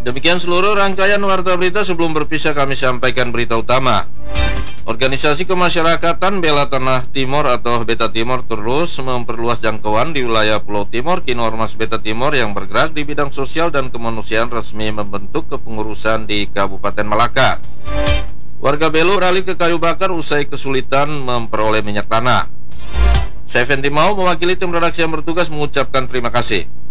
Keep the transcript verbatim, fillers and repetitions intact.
Demikian seluruh rangkaian warta berita. Sebelum berpisah kami sampaikan berita utama. Organisasi Kemasyarakatan Bela Tanah Timor atau Beta Timor terus memperluas jangkauan di wilayah Pulau Timor. Kini Ormas Beta Timor yang bergerak di bidang sosial dan kemanusiaan resmi membentuk kepengurusan di Kabupaten Malaka. Warga Belu beralih ke kayu bakar usai kesulitan memperoleh minyak tanah. Saya Fendi Mau mewakili tim redaksi yang bertugas mengucapkan terima kasih.